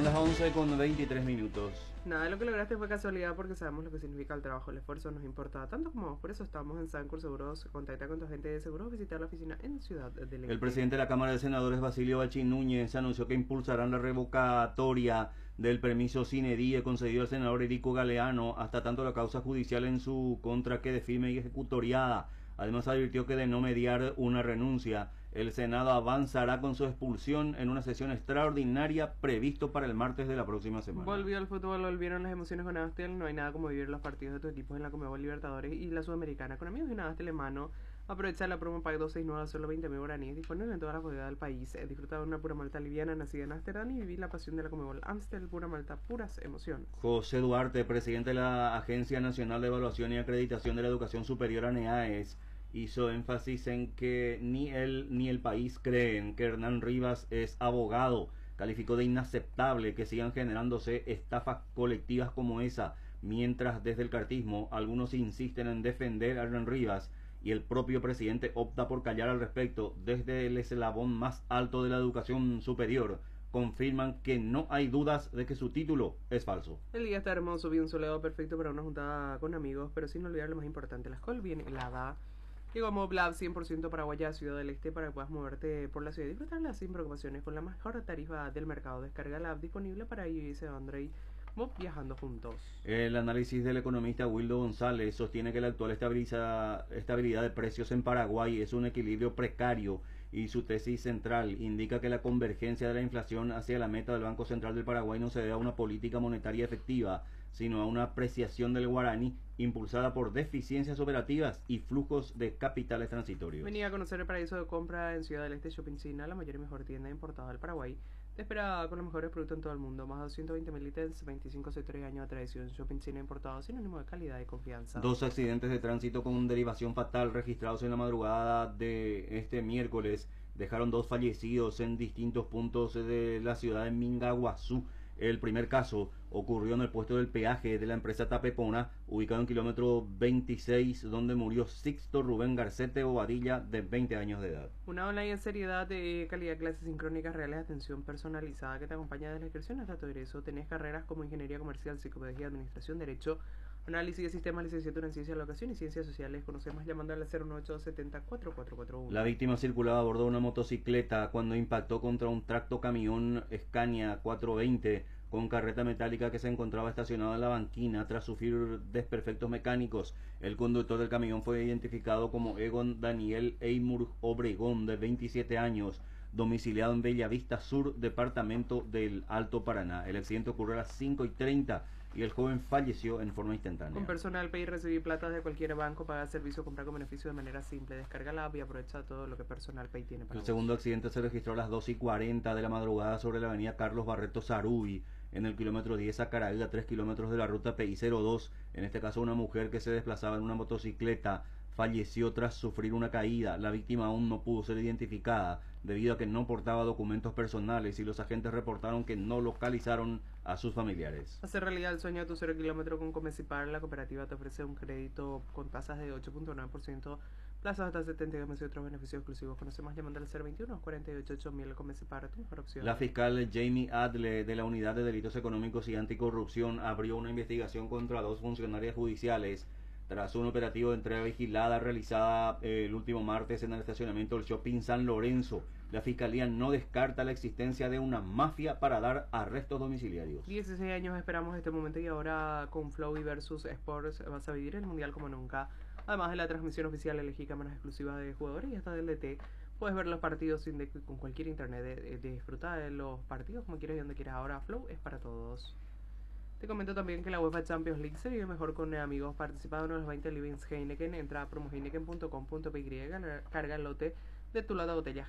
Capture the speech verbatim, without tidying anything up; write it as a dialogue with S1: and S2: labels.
S1: las once con veintitrés minutos.
S2: Nada de lo que lograste fue casualidad porque sabemos lo que significa el trabajo, el esfuerzo nos importa tanto como vos. Por eso estamos en Sancor Seguros. Contacta con tu agente de seguros, visitar la oficina en Ciudad del Este.
S1: El presidente de la Cámara de Senadores, Basilio Bachín Núñez, anunció que impulsarán la revocatoria del permiso sine die concedido al senador Erico Galeano hasta tanto la causa judicial en su contra quede firme y ejecutoriada. Además advirtió que de no mediar una renuncia, el Senado avanzará con su expulsión en una sesión extraordinaria previsto para el martes de la próxima semana.
S2: Volvió el fútbol, volvieron las emociones con Navastel. No hay nada como vivir los partidos de tus equipos en la Conmebol Libertadores y la Sudamericana. Con amigos de Navastel en mano, aprovecha la promo Pack doscientos sesenta y nueve a solo veinte mil guaraníes, disponible en todas las bodegas del país. Disfruta de una pura malta liviana nacida en Ámsterdam y vivir la pasión de la Conmebol Amstel, pura malta, puras emociones.
S1: José Duarte, presidente de la Agencia Nacional de Evaluación y Acreditación de la Educación Superior, ANEAES, hizo énfasis en que ni él ni el país creen que Hernán Rivas es abogado. Calificó de inaceptable que sigan generándose estafas colectivas como esa, mientras desde el cartismo algunos insisten en defender a Hernán Rivas y el propio presidente opta por callar al respecto. Desde el eslabón más alto de la educación superior confirman que no hay dudas de que su título es falso.
S2: El día está hermoso, bien soleado, perfecto para una juntada con amigos, pero sin olvidar lo más importante, la escuela bien helada. Y como Blab cien por ciento paraguaya, Ciudad del Este, para que puedas moverte por la ciudad y disfrutarla sin preocupaciones con la mejor tarifa del mercado. Descarga la app disponible para iOS y Android. Mob viajando juntos.
S1: El análisis del economista Wildo González sostiene que la actual estabiliza, estabilidad de precios en Paraguay es un equilibrio precario y su tesis central indica que la convergencia de la inflación hacia la meta del Banco Central del Paraguay no se debe a una política monetaria efectiva, sino a una apreciación del guaraní impulsada por deficiencias operativas y flujos de capitales transitorios.
S2: Venía a conocer el paraíso de compra en Ciudad del Este Shopping China, la mayor y mejor tienda importada del Paraguay. Te espera con los mejores productos en todo el mundo, más de doscientos veinte mil ítems, veinticinco sectores y años de tradición. Shopping China importado, sinónimo de calidad y confianza.
S1: Dos accidentes de tránsito con derivación fatal registrados en la madrugada de este miércoles dejaron dos fallecidos en distintos puntos de la ciudad de Mingaguazú. El primer caso ocurrió en el puesto del peaje de la empresa Tapepona, ubicado en kilómetro veintiséis, donde murió Sixto Rubén Garcete Bobadilla, de veinte años de edad.
S2: Una online en seriedad de calidad, clases sincrónicas, reales, atención personalizada que te acompaña desde la inscripción hasta tu egreso. Tenés carreras como Ingeniería Comercial, Psicopedagogía, Administración, Derecho, Análisis de Sistemas, Licenciatura en Ciencias de la Educación y Ciencias Sociales. Conocemos llamando al cero nueve ocho siete cero cuatro cuatro cuatro uno.
S1: La víctima circulaba a bordo de una motocicleta cuando impactó contra un tracto camión Scania cuatrocientos veinte con carreta metálica que se encontraba estacionado en la banquina tras sufrir desperfectos mecánicos. El conductor del camión fue identificado como Egon Daniel Eymur Obregón, de veintisiete años, domiciliado en Bellavista Sur, departamento del Alto Paraná. El accidente ocurrió a las cinco y treinta y el joven falleció en forma instantánea.
S2: Con Personal Pay recibí plata de cualquier banco, pagar servicio, comprar con beneficio de manera simple. Descarga la app y aprovecha todo lo que Personal Pay tiene para
S1: El
S2: vos.
S1: segundo accidente se registró a las dos y cuarenta de la madrugada sobre la avenida Carlos Barreto Sarubi, en el kilómetro diez a Caraí, a tres kilómetros de la ruta P I cero dos. En este caso, una mujer que se desplazaba en una motocicleta falleció tras sufrir una caída. La víctima aún no pudo ser identificada debido a que no portaba documentos personales y los agentes reportaron que no localizaron a sus familiares.
S2: Hacer realidad el sueño de tu cero kilómetro con Comecipar. La cooperativa te ofrece un crédito con tasas de ocho punto nueve por ciento, plazas hasta setenta y dos meses y otros beneficios exclusivos. Conoce más llamando al cero veintiuno cuarenta y ocho ocho mil. Comecipar, tu mejor opción.
S1: La fiscal Jamie Adle de la Unidad de Delitos Económicos y Anticorrupción abrió una investigación contra dos funcionarias judiciales tras un operativo de entrega vigilada realizada eh, el último martes en el estacionamiento del Shopping San Lorenzo. La Fiscalía no descarta la existencia de una mafia para dar arrestos domiciliarios.
S2: dieciséis años esperamos este momento y ahora con Flow y Versus Sports vas a vivir el Mundial como nunca. Además de la transmisión oficial, elegí cámaras exclusivas de jugadores y hasta del D T. Puedes ver los partidos sin de, con cualquier internet, de, de, de disfrutar de los partidos como quieras y donde quieras. Ahora Flow es para todos. Te comento también que la UEFA Champions League se vive mejor con amigos. Participa en uno de los veinte Livings Heineken. Entra a promo heineken punto com punto p y, carga el lote de tu lata botella